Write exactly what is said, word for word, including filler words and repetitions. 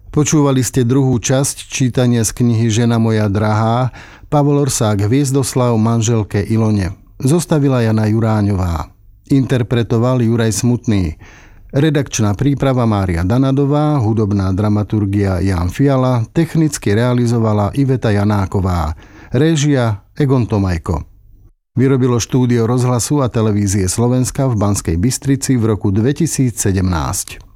Počúvali ste druhú časť čítania z knihy Žena moja drahá, Pavol Orsák Hviezdoslav manželke Ilone. Zostavila Jana Juráňová. Interpretoval Juraj Smutný. Redakčná príprava Mária Danadová, hudobná dramaturgia Ján Fiala, technicky realizovala Iveta Janáková. Réžia Egon Tomajko. Vyrobilo štúdio rozhlasu a televízie Slovenska v Banskej Bystrici v roku dvetisícsedemnásť.